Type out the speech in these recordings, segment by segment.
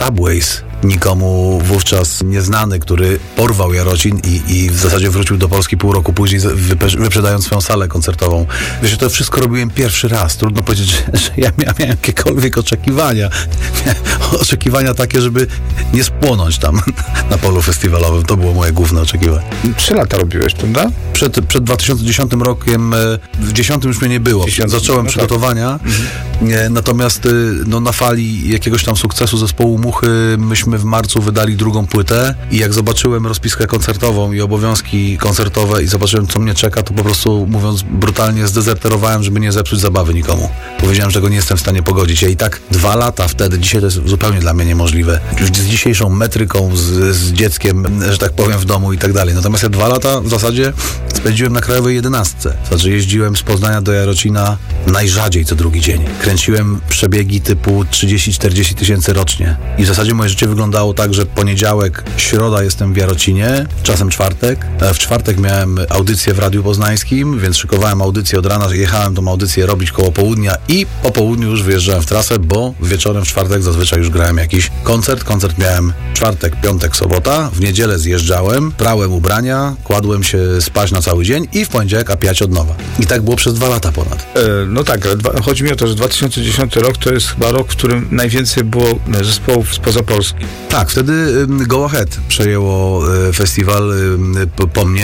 Subways, nikomu wówczas nieznany, który porwał Jarocin i w zasadzie wrócił do Polski pół roku później, wyprzedając swoją salę koncertową. Wiesz, to wszystko robiłem pierwszy raz. Trudno powiedzieć, że ja miałem jakiekolwiek oczekiwania. Oczekiwania takie, żeby nie spłonąć tam na polu festiwalowym. To było moje główne oczekiwanie. 3 lata robiłeś, prawda? Przed 2010 rokiem, w 10 już mnie nie było. Zacząłem przygotowania, natomiast na fali jakiegoś tam sukcesu zespołu Muchy myśmy w marcu wydali drugą płytę i jak zobaczyłem rozpiskę koncertową i obowiązki koncertowe i zobaczyłem, co mnie czeka, to po prostu, mówiąc brutalnie, zdezerterowałem, żeby nie zepsuć zabawy nikomu. Powiedziałem, że tego nie jestem w stanie pogodzić. Ja i tak 2 lata wtedy, dzisiaj to jest zupełnie dla mnie niemożliwe. Z dzisiejszą metryką, z dzieckiem, że tak powiem, w domu i tak dalej. Natomiast ja 2 lata w zasadzie spędziłem na Krajowej 11. Znaczy jeździłem z Poznania do Jarocina najrzadziej co drugi dzień. Kręciłem przebiegi typu 30-40 tysięcy rocznie. I w zasadzie moje życie wyglądało tak, że poniedziałek, środa jestem w Jarocinie, czasem czwartek. W czwartek miałem audycję w Radiu Poznańskim, więc szykowałem audycję od rana, jechałem tą audycję robić koło południa i po południu już wyjeżdżałem w trasę, bo wieczorem w czwartek zazwyczaj już grałem jakiś koncert. Koncert miałem czwartek, piątek, sobota. W niedzielę zjeżdżałem, prałem ubrania, kładłem się spać na cały dzień i w poniedziałek apiać od nowa. I tak było przez 2 lata ponad. No tak, ale chodzi mi o to, że 2010 rok to jest chyba rok, w którym najwięcej było zespołów spoza Polski. Tak, wtedy Go Ahead przejęło festiwal po mnie.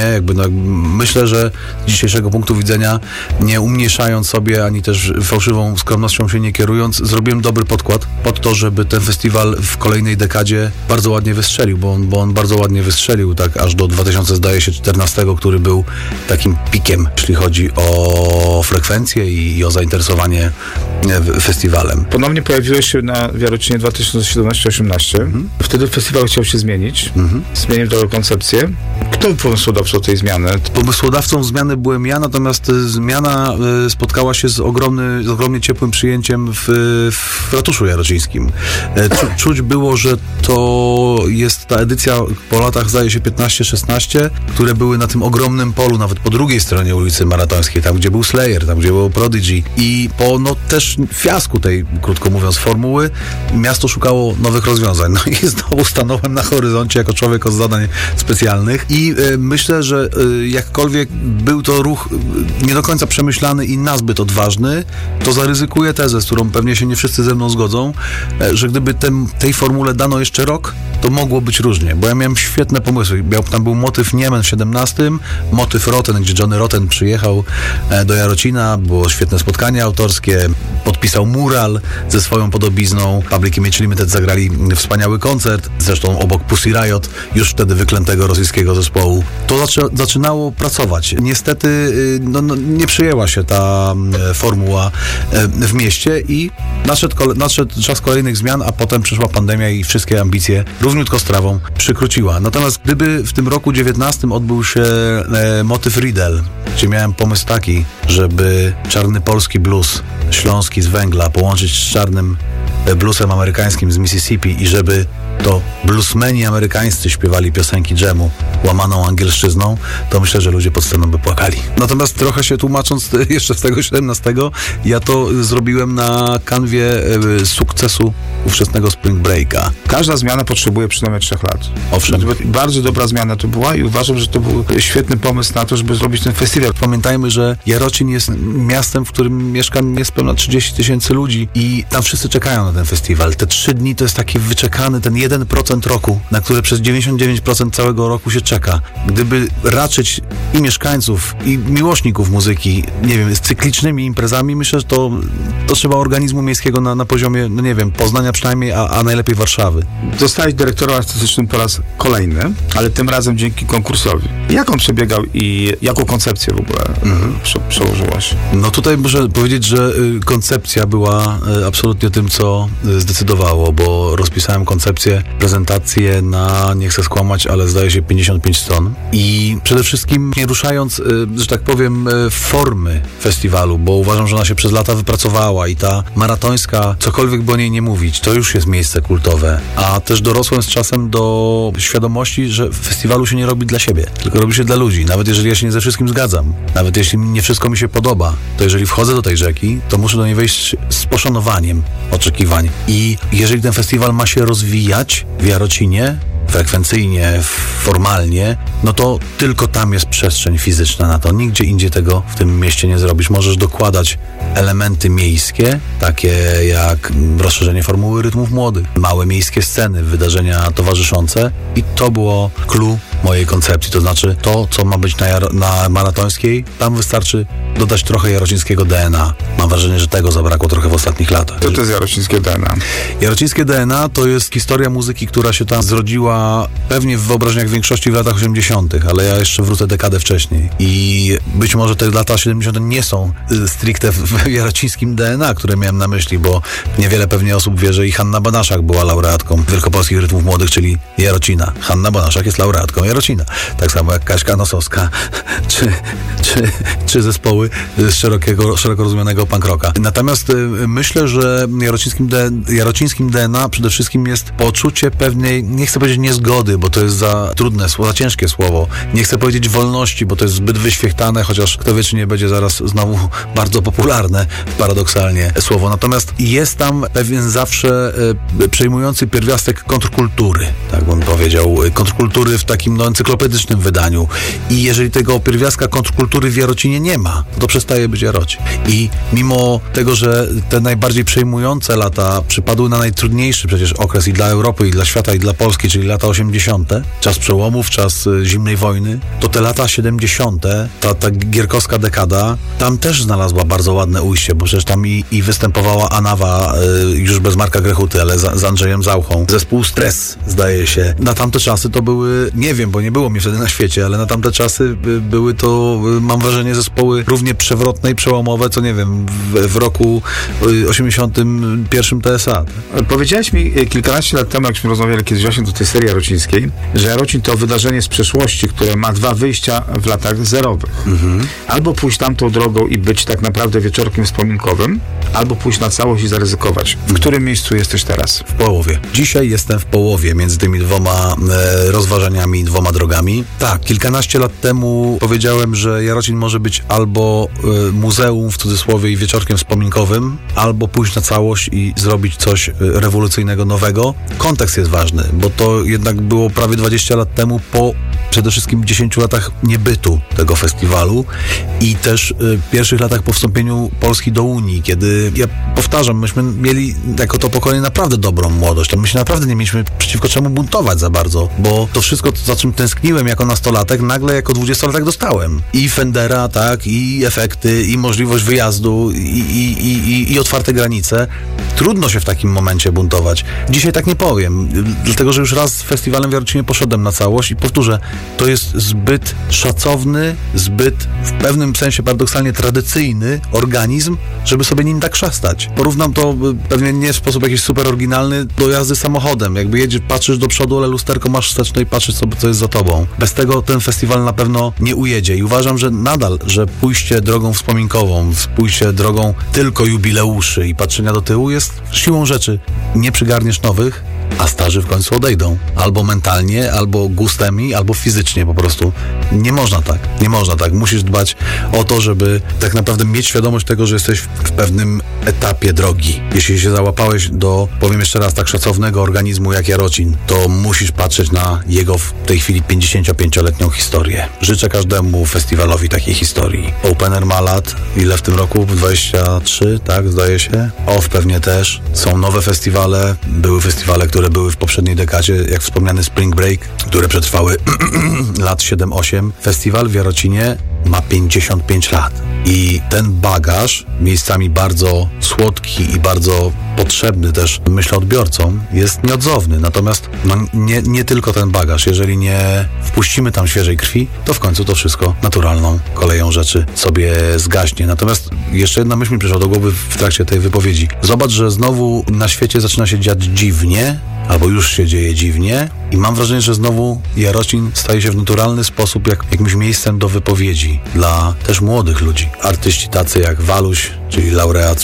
Myślę, że z dzisiejszego punktu widzenia, nie umniejszając sobie, ani też fałszywą skromnością się nie kierując, zrobiłem dobry podkład pod to, żeby ten festiwal w kolejnej dekadzie bardzo ładnie wystrzelił, bo on bardzo ładnie wystrzelił, tak aż do 2014, który był takim pikiem, jeśli chodzi o frekwencję i o zainteresowanie festiwalem. Ponownie pojawiłeś się w Jarocinie 2017-18. Wtedy festiwal chciał się zmienić. Zmienił trochę koncepcję. Kto był pomysłodawcą tej zmiany? Pomysłodawcą zmiany byłem ja, natomiast zmiana spotkała się z ogromnie ciepłym przyjęciem w ratuszu jarocińskim. Czuć było, że to jest ta edycja po latach, zdaje się, 15-16, które były na tym ogromnym polu, nawet po drugiej stronie ulicy Maratońskiej, tam gdzie był Slayer, tam gdzie było Prodigy i po też fiasku tej, krótko mówiąc, formuły, miasto szukało nowych rozwiązań. No i znowu stanąłem na horyzoncie jako człowiek od zadań specjalnych i myślę, że jakkolwiek był to ruch nie do końca przemyślany i nazbyt odważny, to zaryzykuję tezę, z którą pewnie się nie wszyscy ze mną zgodzą, że gdyby tej formule dano jeszcze rok, to mogło być różnie, bo ja miałem świetne pomysły. Tam był motyw Niemen w 17, motyw Rotten, gdzie Johnny Rotten przyjechał do Jarocina, było świetne spotkanie autorskie, podpisał mural ze swoją podobizną, Public Image Limited zagrali wspaniały koncert, zresztą obok Pussy Riot, już wtedy wyklętego rosyjskiego zespołu. To zaczynało pracować. Niestety nie przyjęła się ta formuła w mieście i nadszedł czas kolejnych zmian, a potem przyszła pandemia i wszystkie ambicje równiutko z trawą przykróciła. Natomiast gdyby w tym roku 19 odbył się motyw Riddle, gdzie miałem pomysł taki, żeby czarny polski blues, śląski z węgla połączyć z czarnym bluesem amerykańskim z Mississippi i żeby to bluesmeni amerykańscy śpiewali piosenki dżemu łamaną angielszczyzną, to myślę, że ludzie pod sceną by płakali. Natomiast trochę się tłumacząc jeszcze z tego 17, ja to zrobiłem na kanwie sukcesu ówczesnego Spring Breaka. Każda zmiana potrzebuje przynajmniej 3 lat. Owszem. Bardzo dobra zmiana to była i uważam, że to był świetny pomysł na to, żeby zrobić ten festiwal. Pamiętajmy, że Jarocin jest miastem, w którym mieszka niespełna 30 tysięcy ludzi i tam wszyscy czekają na ten festiwal. Te 3 dni to jest taki wyczekany, ten 1% roku, na które przez 99% całego roku się czeka. Gdyby raczyć i mieszkańców, i miłośników muzyki, nie wiem, z cyklicznymi imprezami, myślę, że to trzeba organizmu miejskiego na poziomie, no nie wiem, Poznania przynajmniej, a najlepiej Warszawy. Zostałeś dyrektorem artystycznym po raz kolejny, ale tym razem dzięki konkursowi. Jak on przebiegał i jaką koncepcję w ogóle przełożyłaś? No tutaj muszę powiedzieć, że koncepcja była absolutnie tym, co zdecydowało, bo rozpisałem koncepcję, prezentację na, nie chcę skłamać, ale zdaje się 55 stron. I przede wszystkim nie ruszając, że tak powiem, formy festiwalu, bo uważam, że ona się przez lata wypracowała i ta maratońska, cokolwiek by o niej nie mówić, odwiedzić. To już jest miejsce kultowe. A też dorosłem z czasem do świadomości, że festiwalu się nie robi dla siebie, tylko robi się dla ludzi. Nawet jeżeli ja się nie ze wszystkim zgadzam, nawet jeśli nie wszystko mi się podoba, to jeżeli wchodzę do tej rzeki, to muszę do niej wejść z poszanowaniem oczekiwań. I jeżeli ten festiwal ma się rozwijać w Jarocinie, frekwencyjnie, formalnie, no to tylko tam jest przestrzeń fizyczna na to. Nigdzie indziej tego w tym mieście nie zrobisz. Możesz dokładać elementy miejskie, takie jak rozszerzenie formuły rytmów młodych, małe miejskie sceny, wydarzenia towarzyszące i to było clue mojej koncepcji. To znaczy to, co ma być na Maratońskiej, tam wystarczy dodać trochę jarocińskiego DNA. Mam wrażenie, że tego zabrakło trochę w ostatnich latach. Co to jest jarocińskie DNA? Jarocińskie DNA to jest historia muzyki, która się tam zrodziła pewnie w wyobrażeniach większości w latach 80., ale ja jeszcze wrócę dekadę wcześniej. I być może te lata 70. nie są stricte w jarocińskim DNA, które miałem na myśli, bo niewiele pewnie osób wie, że i Hanna Banaszak była laureatką Wielkopolskich Rytmów Młodych, czyli Jarocina. Hanna Banaszak jest laureatką Jarocina. Tak samo jak Kaśka Nosowska, czy zespoły z szeroko rozumianego punk rocka. Natomiast myślę, że jarocińskim DNA przede wszystkim jest poczucie pewnej, nie chcę powiedzieć niezgody, bo to jest za trudne, za ciężkie słowo. Nie chcę powiedzieć wolności, bo to jest zbyt wyświechtane, chociaż kto wie, czy nie będzie zaraz znowu bardzo popularne, paradoksalnie słowo. Natomiast jest tam pewien zawsze przejmujący pierwiastek kontrkultury, tak bym powiedział. Kontrkultury w takim encyklopedycznym wydaniu. I jeżeli tego pierwiastka kontrkultury w Jarocinie nie ma, to przestaje być Jarocin. I mimo tego, że te najbardziej przejmujące lata przypadły na najtrudniejszy przecież okres i dla Europy, i dla świata, i dla Polski, czyli lata 80., czas przełomów, czas zimnej wojny, to te lata 70., ta gierkowska dekada, tam też znalazła bardzo ładne ujście, bo przecież tam i występowała Anawa, już bez Marka Grechuty, ale z Andrzejem Zauchą. Zespół Stres, zdaje się. Na tamte czasy to były, nie wiem, bo nie było mnie wtedy na świecie, ale na tamte czasy były to, mam wrażenie, zespoły równie przewrotne i przełomowe, co nie wiem, w roku 81 TSA. Powiedziałeś mi kilkanaście lat temu, jakśmy rozmawiali kiedyś właśnie do tej serii jarocińskiej, że Jarocin to wydarzenie z przeszłości, które ma dwa wyjścia w latach zerowych. Albo pójść tamtą drogą i być tak naprawdę wieczorkiem wspominkowym, albo pójść na całość i zaryzykować. W którym miejscu jesteś teraz? W połowie. Dzisiaj jestem w połowie między tymi dwoma rozważaniami, dwoma drogami. Tak, kilkanaście lat temu powiedziałem, że Jarocin może być albo muzeum w cudzysłowie i wieczorkiem wspominkowym, albo pójść na całość i zrobić coś rewolucyjnego, nowego. Kontekst jest ważny, bo to jednak było prawie 20 lat temu, po przede wszystkim 10 latach niebytu tego festiwalu i też pierwszych latach po wstąpieniu Polski do Unii, kiedy, ja powtarzam, myśmy mieli jako to pokolenie naprawdę dobrą młodość, to my się naprawdę nie mieliśmy przeciwko czemu buntować za bardzo, bo to wszystko, za czym tęskniłem jako nastolatek, nagle jako 20-latek dostałem. I Fendera, tak, i efekty, i możliwość wyjazdu, i otwarte granice. Trudno się w takim momencie buntować. Dzisiaj tak nie powiem, dlatego, że już raz z festiwalem w Jarocinie poszedłem na całość i powtórzę, to jest zbyt szacowny, zbyt w pewnym sensie paradoksalnie tradycyjny organizm, żeby sobie nim tak szastać. Porównam to pewnie nie w sposób jakiś super oryginalny do jazdy samochodem. Jakby jedziesz, patrzysz do przodu, ale lusterko masz wsteczne i patrzysz sobie, co jest za tobą. Bez tego ten festiwal na pewno nie ujedzie i uważam, że nadal, że pójście drogą wspominkową, pójście drogą tylko jubileuszy i patrzenia do tyłu jest siłą rzeczy. Nie przygarniesz nowych, a starzy w końcu odejdą. Albo mentalnie, albo gustami, albo fizycznie po prostu. Nie można tak. Musisz dbać o to, żeby tak naprawdę mieć świadomość tego, że jesteś w pewnym etapie drogi. Jeśli się załapałeś do, powiem jeszcze raz, tak szacownego organizmu jak Jarocin, to musisz patrzeć na jego w tej chwili 55-letnią historię. Życzę każdemu festiwalowi takiej historii. Open Air ma lat, ile w tym roku? 23, tak, zdaje się. OFF pewnie też. Są nowe festiwale, były festiwale, które były w poprzedniej dekadzie, jak wspomniany Spring Break, które przetrwały lat 7-8. Festiwal w Jarocinie ma 55 lat. I ten bagaż, miejscami bardzo słodki i bardzo potrzebny też, myślę, odbiorcom, jest nieodzowny. Natomiast nie tylko ten bagaż. Jeżeli nie wpuścimy tam świeżej krwi, to w końcu to wszystko naturalną koleją rzeczy sobie zgaśnie. Natomiast jeszcze jedna myśl mi przyszła do głowy w trakcie tej wypowiedzi. Zobacz, że znowu na świecie zaczyna się dziać dziwnie albo już się dzieje dziwnie i mam wrażenie, że znowu Jarocin staje się w naturalny sposób jakimś miejscem do wypowiedzi dla też młodych ludzi. Artyści tacy jak Waluś, czyli laureat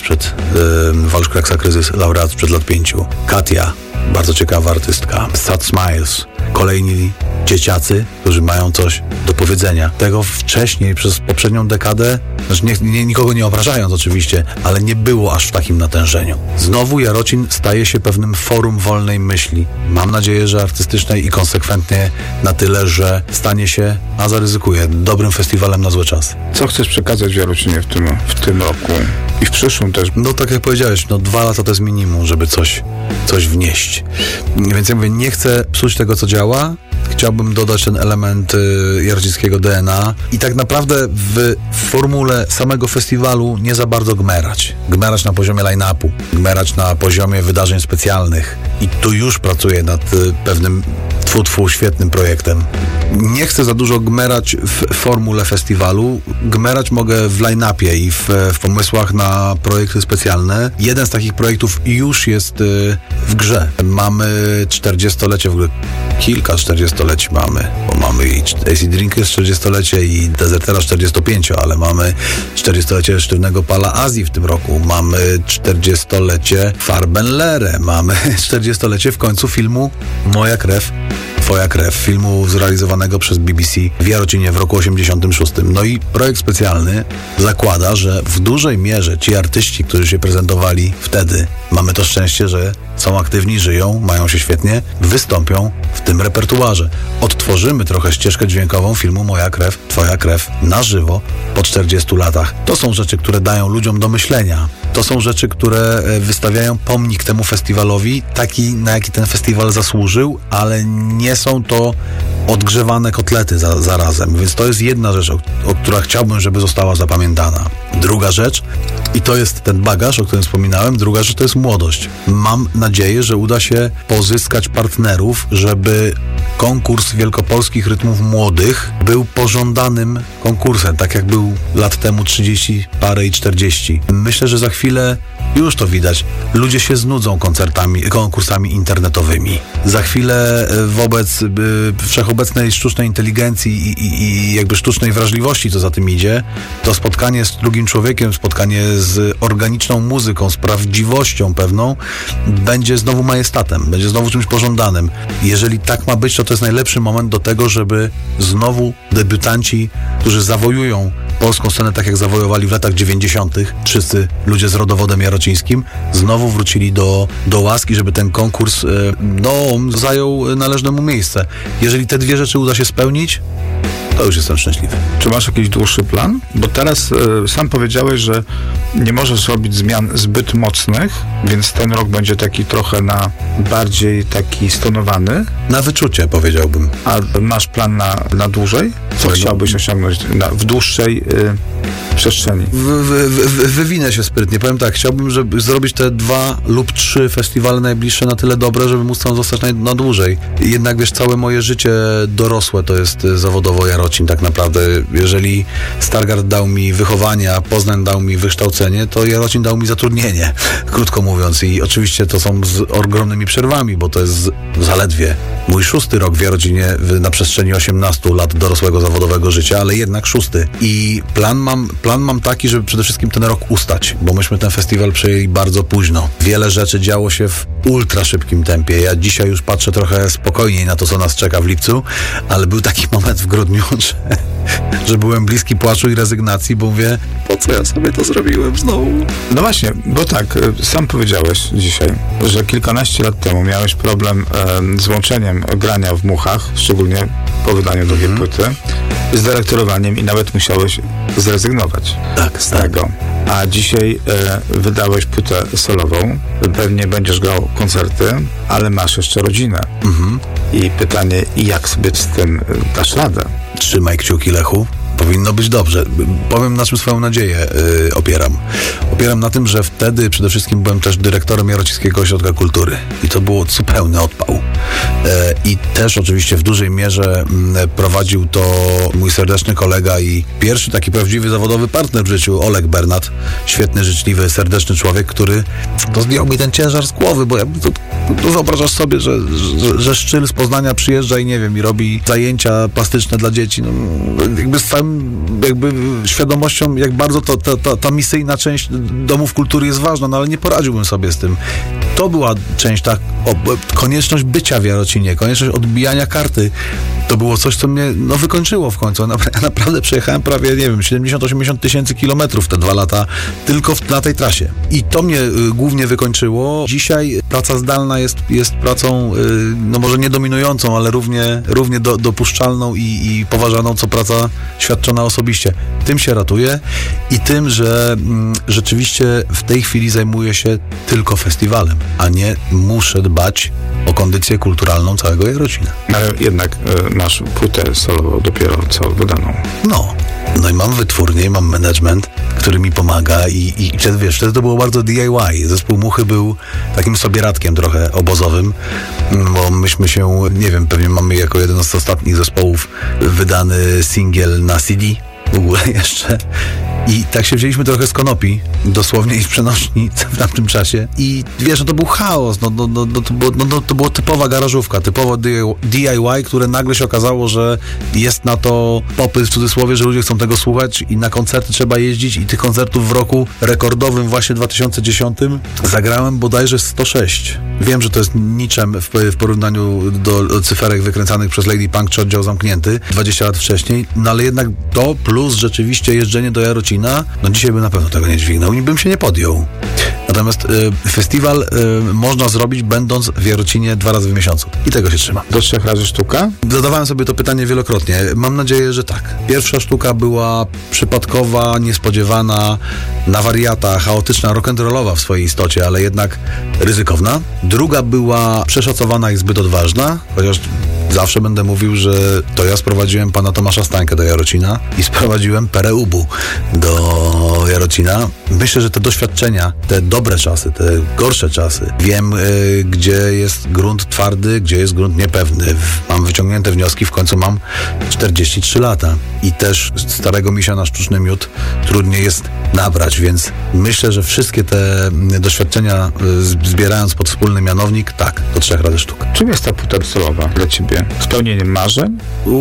Waluś Kraksa Kryzys, laureat sprzed lat 5. Katia, bardzo ciekawa artystka. Sad Smiles, kolejni dzieciacy, którzy mają coś do powiedzenia. Tego wcześniej, przez poprzednią dekadę, znaczy nikogo nie obrażając oczywiście, ale nie było aż w takim natężeniu. Znowu Jarocin staje się pewnym forum wolnej myśli. Mam nadzieję, że artystycznej i konsekwentnie na tyle, że stanie się, a zaryzykuję, dobrym festiwalem na złe czasy. Co chcesz przekazać w Jarocinie w tym roku i w przyszłym też? No tak jak powiedziałeś, 2 lata to jest minimum, żeby coś wnieść. Więc ja mówię, nie chcę psuć tego, co działa. Chciałbym dodać ten element jarocińskiego DNA i tak naprawdę w formule samego festiwalu nie za bardzo gmerać. Gmerać na poziomie line-upu, gmerać na poziomie wydarzeń specjalnych i tu już pracuję nad pewnym świetnym projektem. Nie chcę za dużo gmerać w formule festiwalu. Gmerać mogę w line-upie i w pomysłach na projekty specjalne. Jeden z takich projektów już jest w grze. Mamy 40-lecie, w ogóle kilka 40-leci mamy, bo mamy i AC Drinkers 40-lecie i Desertera 45, ale mamy 40-lecie Sztywnego Pala Azji w tym roku. Mamy 40-lecie Farbenlere. Mamy 40-lecie w końcu filmu Moja krew, Twoja krew, filmu zrealizowanego przez BBC w Jarocinie w roku 86. No i projekt specjalny zakłada, że w dużej mierze ci artyści, którzy się prezentowali wtedy, mamy to szczęście, że są aktywni, żyją, mają się świetnie, wystąpią w tym repertuarze. Odtworzymy trochę ścieżkę dźwiękową filmu Moja krew, Twoja krew na żywo po 40 latach. To są rzeczy, które dają ludziom do myślenia. To są rzeczy, które wystawiają pomnik temu festiwalowi, taki, na jaki ten festiwal zasłużył, ale nie są to odgrzewane kotlety zarazem. Więc to jest jedna rzecz, która chciałbym, żeby została zapamiętana. Druga rzecz, i to jest ten bagaż, o którym wspominałem, druga rzecz to jest młodość. Mam nadzieję, że uda się pozyskać partnerów, żeby konkurs wielkopolskich rytmów młodych był pożądanym konkursem, tak jak był lat temu 30 parę i 40. Myślę, że za chwilę, już to widać, ludzie się znudzą konkursami internetowymi. Za chwilę wobec wszechobecnej sztucznej inteligencji i jakby sztucznej wrażliwości, co za tym idzie, to spotkanie z drugim człowiekiem, spotkanie z organiczną muzyką, z prawdziwością pewną, będzie znowu majestatem, będzie znowu czymś pożądanym. Jeżeli tak ma być, to jest najlepszy moment do tego, żeby znowu debiutanci, którzy zawojują polską scenę tak jak zawojowali w latach 90., wszyscy ludzie z rodowodem jarocińskim, znowu wrócili do łaski, żeby ten konkurs zajął należne mu miejsce. Jeżeli te dwie rzeczy uda się spełnić, to już jestem szczęśliwy. Czy masz jakiś dłuższy plan? Bo teraz sam powiedziałeś, że nie możesz robić zmian zbyt mocnych, więc ten rok będzie taki trochę bardziej taki stonowany. Na wyczucie, powiedziałbym. A masz plan na dłużej? Co chciałbyś osiągnąć w dłuższej przestrzeni? Wywinę się sprytnie. Powiem tak, chciałbym, żeby zrobić te 2 lub 3 festiwale najbliższe na tyle dobre, żeby móc tam zostać na dłużej. Jednak wiesz, całe moje życie dorosłe to jest zawodowo Jarocin tak naprawdę. Jeżeli Stargard dał mi wychowanie, a Poznań dał mi wykształcenie, to Jarocin dał mi zatrudnienie, krótko mówiąc. I oczywiście to są z ogromnymi przerwami, bo to jest zaledwie mój 6. rok w Jarocinie na przestrzeni 18 lat dorosłego zawodowego życia, ale jednak 6. I plan mam taki, żeby przede wszystkim ten rok ustać, bo myśmy ten festiwal przejęli bardzo późno. Wiele rzeczy działo się w ultra szybkim tempie. Ja dzisiaj już patrzę trochę spokojniej na to, co nas czeka w lipcu, ale był taki moment w grudniu, że byłem bliski płaczu i rezygnacji, bo mówię, po co ja sobie to zrobiłem znowu? No właśnie, bo tak, sam powiedziałeś dzisiaj, że kilkanaście lat temu miałeś problem z łączeniem grania w Muchach, szczególnie po wydaniu drugiej płyty, z dyrektorowaniem i nawet musiałeś zrezygnować z tego. A dzisiaj wydałeś płytę solową, pewnie będziesz grał koncerty, ale masz jeszcze rodzinę. I pytanie, jak sobie z tym dasz radę? Trzymaj kciuki, Lechu. Powinno być dobrze. Powiem, na czym swoją nadzieję opieram. Opieram na tym, że wtedy przede wszystkim byłem też dyrektorem Jarocińskiego Ośrodka Kultury. I to było zupełny odpał. I też oczywiście w dużej mierze prowadził to mój serdeczny kolega i pierwszy taki prawdziwy zawodowy partner w życiu, Oleg Bernat. Świetny, życzliwy, serdeczny człowiek, który zdjął mi ten ciężar z głowy, bo wyobrażasz sobie, że Szczyl z Poznania przyjeżdża i nie wiem, i robi zajęcia plastyczne dla dzieci. No, jakby z całym świadomością, jak bardzo ta misyjna część domów kultury jest ważna, no ale nie poradziłbym sobie z tym. To była część, konieczność bycia w Jarocinie, konieczność odbijania karty. To było coś, co mnie wykończyło w końcu. Naprawdę przejechałem prawie, 70-80 tysięcy kilometrów te 2 lata tylko na tej trasie. I to mnie głównie wykończyło. Dzisiaj praca zdalna jest pracą, może nie dominującą, ale równie dopuszczalną i poważaną, co praca świadczona osobiście. Tym się ratuję i tym, że rzeczywiście w tej chwili zajmuję się tylko festiwalem, a nie muszę dbać o kondycję kulturalną całego Jarocina. Ale jednak masz płytę solową dopiero co wydaną. No i mam wytwórnię, mam management, który mi pomaga i wtedy to było bardzo DIY. Zespół Muchy był takim sobieradkiem trochę obozowym, bo myśmy się, pewnie mamy jako jeden z ostatnich zespołów wydany singiel na CD w ogóle jeszcze. I tak się wzięliśmy trochę z konopi, dosłownie i w przenośni w tamtym czasie. I to był chaos, to była typowa garażówka, typowo DIY, które nagle się okazało, że jest na to popyt w cudzysłowie, że ludzie chcą tego słuchać i na koncerty trzeba jeździć i tych koncertów w roku rekordowym właśnie 2010 zagrałem bodajże 106. Wiem, że to jest niczym w porównaniu do cyferek wykręcanych przez Lady Punk czy Oddział Zamknięty 20 lat wcześniej, ale jednak to plus rzeczywiście jeżdżenie do Jarocina, dzisiaj bym na pewno tego nie dźwignął i bym się nie podjął. Natomiast festiwal można zrobić, będąc w Jarocinie 2 razy w miesiącu. I tego się trzymam. Do 3 razy sztuka? Zadawałem sobie to pytanie wielokrotnie. Mam nadzieję, że tak. Pierwsza sztuka była przypadkowa, niespodziewana, na wariata, chaotyczna, rock'n'rollowa w swojej istocie, ale jednak ryzykowna. Druga była przeszacowana i zbyt odważna, chociaż zawsze będę mówił, że to ja sprowadziłem pana Tomasza Stańkę do Jarocina i sprowadziłem Perę Ubu do Jarocina. Myślę, że te doświadczenia, te dobre czasy, te gorsze czasy, wiem, gdzie jest grunt twardy, gdzie jest grunt niepewny. Mam wyciągnięte wnioski, w końcu mam 43 lata i też starego misia na sztuczny miód trudniej jest nabrać, więc myślę, że wszystkie te doświadczenia zbierając pod wspólny mianownik, tak, do 3 razy sztuka. Czym jest ta płyta solowa dla ciebie? Spełnieniem marzeń?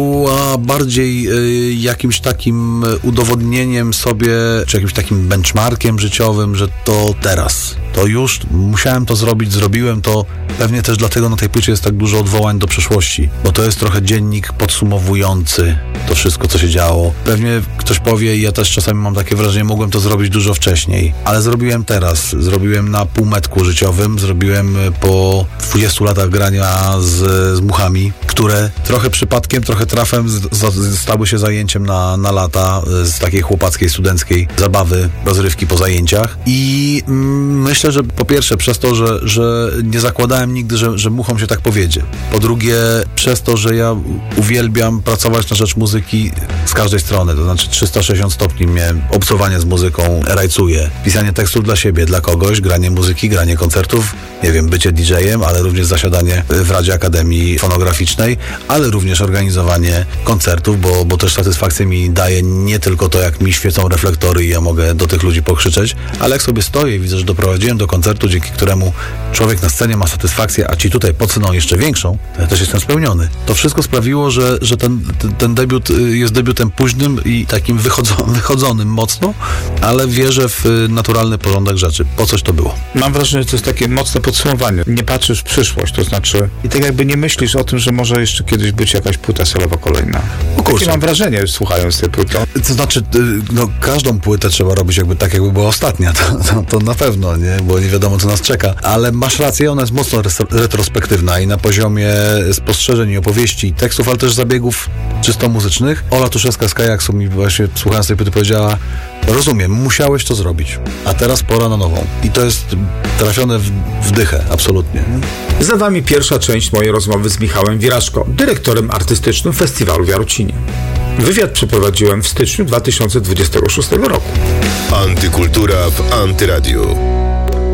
A bardziej jakimś takim udowodnieniem sobie, czy jakimś takim benchmarkiem życiowym, że to teraz, to już musiałem to zrobić, zrobiłem to. Pewnie też dlatego na tej płycie jest tak dużo odwołań do przeszłości, bo to jest trochę dziennik podsumowujący to wszystko, co się działo. Pewnie ktoś powie, i ja też czasami mam takie wrażenie, mogłem to zrobić dużo wcześniej, ale zrobiłem teraz. Zrobiłem na półmetku życiowym, zrobiłem po 20 latach grania z Muchami, które trochę przypadkiem, trochę trafem stały się zajęciem na lata z takiej chłopackiej, studenckiej zabawy, rozrywki po zajęciach. I myślę, że po pierwsze przez to, że nie zakładałem nigdy, że Muchom się tak powiedzie. Po drugie przez to, że ja uwielbiam pracować na rzecz muzyki z każdej strony, to znaczy 360 stopni mnie obcowanie z muzyką rajcuje. Pisanie tekstów dla siebie, dla kogoś, granie muzyki, granie koncertów, bycie DJ-em, ale również zasiadanie w Radzie Akademii Fonograficznej, ale również organizowanie koncertów, bo też satysfakcję mi daje nie tylko to, jak mi świecą reflektory i ja mogę do tych ludzi pokrzyczeć, ale jak sobie stoję i widzę, że doprowadziłem do koncertu, dzięki któremu człowiek na scenie ma satysfakcję, a ci tutaj pod ceną jeszcze większą, to ja też jestem spełniony. To wszystko sprawiło, że ten debiut jest debiutem późnym i takim wychodzonym mocno, ale wierzę w naturalny porządek rzeczy. Po coś to było. Mam wrażenie, że to jest takie mocne podsumowanie. Nie patrzysz w przyszłość, to znaczy i tak jakby nie myślisz o tym, że może jeszcze kiedyś być jakaś płyta solowa kolejna. Takie mam wrażenie, słuchając tej płyty. To znaczy, każdą płytę trzeba robić tak, jakby była ostatnia. To na pewno, nie? Bo nie wiadomo, co nas czeka. Ale masz rację, ona jest mocno retrospektywna i na poziomie spostrzeżeń i opowieści i tekstów, ale też zabiegów czysto muzycznych. Ola Tuszewska z Kajaksu mi właśnie, słuchając tej płyty, powiedziała: rozumiem, musiałeś to zrobić, a teraz pora na nową. I to jest trafione w dychę, absolutnie. Za wami pierwsza część mojej rozmowy z Michałem Wiraszko, dyrektorem artystycznym festiwalu w Jarocinie. Wywiad przeprowadziłem w styczniu 2026 roku. Antykultura w Antyradiu.